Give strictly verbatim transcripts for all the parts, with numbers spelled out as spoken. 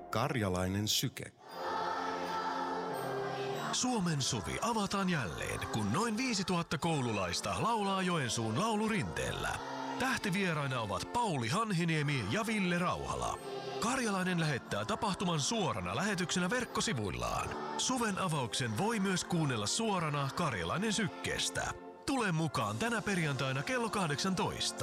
Karjalainen syke. Suomen suvi avataan jälleen, kun noin viisituhatta koululaista laulaa Joensuun laulurinteellä. Tähtivieraina ovat Pauli Hanhiniemi ja Ville Rauhala. Karjalainen lähettää tapahtuman suorana lähetyksenä verkkosivuillaan. Suven avauksen voi myös kuunnella suorana Karjalainen sykkeestä. Tule mukaan tänä perjantaina kello kahdeksantoista.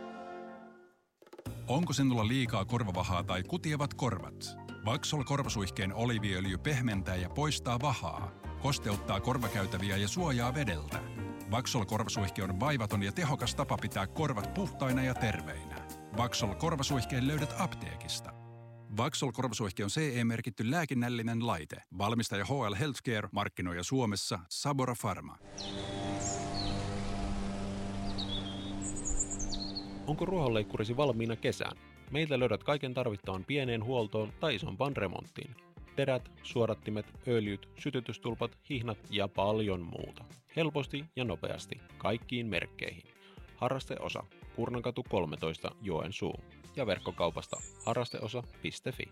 Onko sinulla liikaa korvavahaa tai kutievat korvat? Vaxol korvasuihkeen oliiviöljy pehmentää ja poistaa vahaa, kosteuttaa korvakäytäviä ja suojaa vedeltä. Vaxol korvasuihke on vaivaton ja tehokas tapa pitää korvat puhtaina ja terveinä. Vaxol korvasuihkeen löydät apteekista. Vaxol korvasuihke on C E-merkitty lääkinnällinen laite. Valmistaja H L Healthcare, markkinoija Suomessa Sabora Pharma. Onko ruohonleikkurisi valmiina kesään? Meiltä löydät kaiken tarvittavan pieneen huoltoon tai isompaan remonttiin. Terät, suodattimet, öljyt, sytytystulpat, hihnat ja paljon muuta. Helposti ja nopeasti kaikkiin merkkeihin. Harrasteosa Kurnankatu kolmetoista Joensuu ja verkkokaupasta harrasteosa piste fi.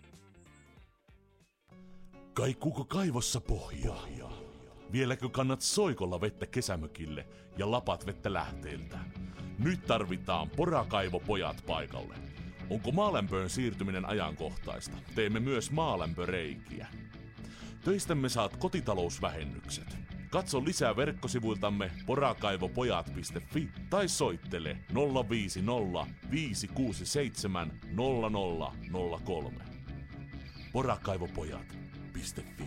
Kaikuuko kaivossa pohjaa? Vieläkö kannat soikolla vettä kesämökille ja lapat vettä lähteiltä? Nyt tarvitaan porakaivopojat paikalle. Onko maalämpöön siirtyminen ajankohtaista? Teemme myös maalämpöreikiä. Töistämme saat kotitalousvähennykset. Katso lisää verkkosivuiltamme porakaivopojat piste fi tai soittele nolla viisi nolla viisi kuusi seitsemän nolla nolla nolla kolme. porakaivopojat piste fi.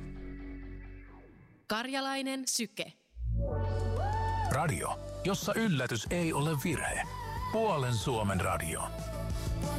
Karjalainen syke. Radio, jossa yllätys ei ole virhe. Puolen Suomen radio.